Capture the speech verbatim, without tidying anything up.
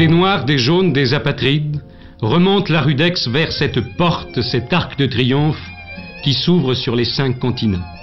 des Noirs, des Jaunes, des Apatrides, remonte la rue d'Aix vers cette porte, cet arc de triomphe qui s'ouvre sur les cinq continents.